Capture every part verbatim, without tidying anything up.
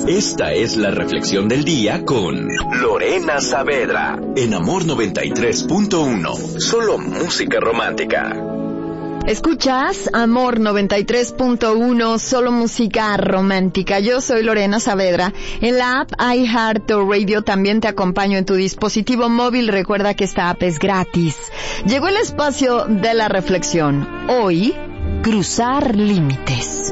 Esta es la reflexión del día con Lorena Saavedra en Amor noventa y tres punto uno. Solo música romántica. Escuchas Amor noventa y tres punto uno, solo música romántica. Yo soy Lorena Saavedra. En la app iHeartRadio también te acompaño en tu dispositivo móvil. Recuerda que esta app es gratis. Llegó el espacio de la reflexión. Hoy, cruzar límites.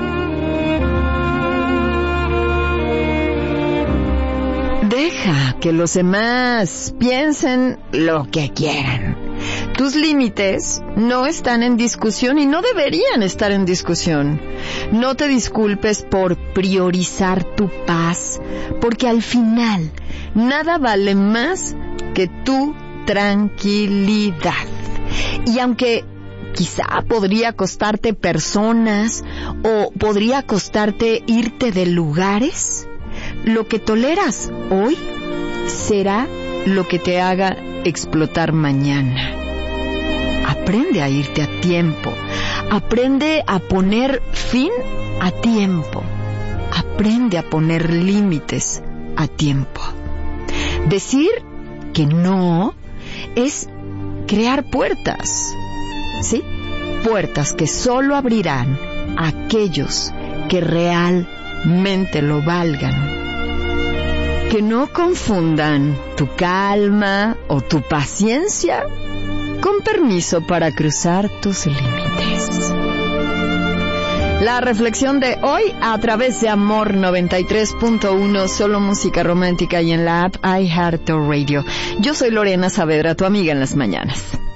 Deja que los demás piensen lo que quieran. Tus límites no están en discusión y no deberían estar en discusión. No te disculpes por priorizar tu paz, porque al final nada vale más que tu tranquilidad. Y aunque quizá podría costarte personas o podría costarte irte de lugares, lo que toleras hoy será lo que te haga explotar mañana. Aprende a irte a tiempo. Aprende a poner fin a tiempo. Aprende a poner límites a tiempo. Decir que no es crear puertas, ¿sí? Puertas que solo abrirán a aquellos que realmente lo valgan. Que no confundan tu calma o tu paciencia con permiso para cruzar tus límites. La reflexión de hoy a través de Amor noventa y tres punto uno, solo música romántica y en la app iHeartRadio. Yo soy Lorena Saavedra, tu amiga en las mañanas.